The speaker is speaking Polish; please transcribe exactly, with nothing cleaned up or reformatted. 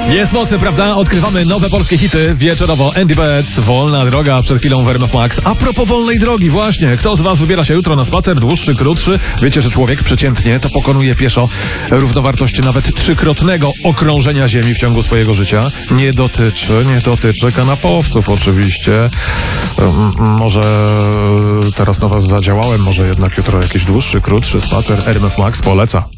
Jest mocy, prawda? Odkrywamy nowe polskie hity wieczorowo. Andy Betts, Wolna droga, przed chwilą w R M F Max. A propos wolnej drogi, właśnie. Kto z was wybiera się jutro na spacer? Dłuższy, krótszy? Wiecie, że człowiek przeciętnie to pokonuje pieszo równowartość nawet trzykrotnego okrążenia Ziemi w ciągu swojego życia. Nie dotyczy, nie dotyczy kanapowców oczywiście. M- może teraz na was zadziałałem, może jednak jutro jakiś dłuższy, krótszy spacer. R M F Max poleca.